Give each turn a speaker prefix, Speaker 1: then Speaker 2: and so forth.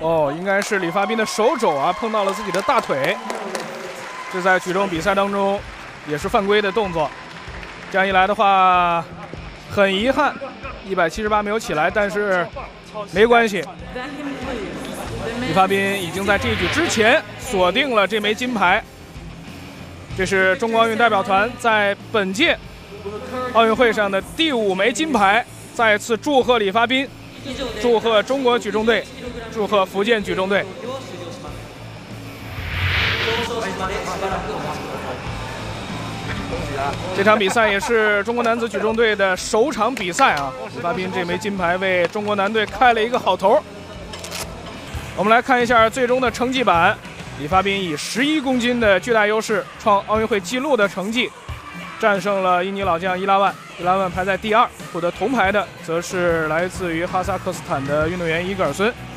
Speaker 1: 哦，应该是李发彬的手肘啊碰到了自己的大腿，这在举重比赛当中也是犯规的动作。这样一来的话，很遗憾，178没有起来，但是没关系。李发彬已经在这一局之前锁定了这枚金牌。这是中国奥运代表团在本届奥运会上的第5枚金牌，再次祝贺李发彬，祝贺中国举重队，祝贺福建举重队。这场比赛也是中国男子举重队的首场比赛啊！李发彬这枚金牌为中国男队开了一个好头。我们来看一下最终的成绩板。李发彬以11公斤的巨大优势创奥运会纪录的成绩，战胜了印尼老将伊拉万。伊拉万排在第2，获得铜牌的则是来自于哈萨克斯坦的运动员伊戈尔孙。